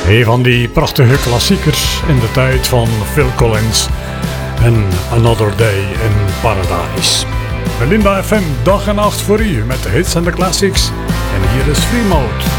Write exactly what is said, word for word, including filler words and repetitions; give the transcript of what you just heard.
Een van die prachtige klassiekers in de tijd van Phil Collins en Another Day in Paradise. Melinda F M, dag en nacht voor u met de hits en de classics. En hier is Free Mode.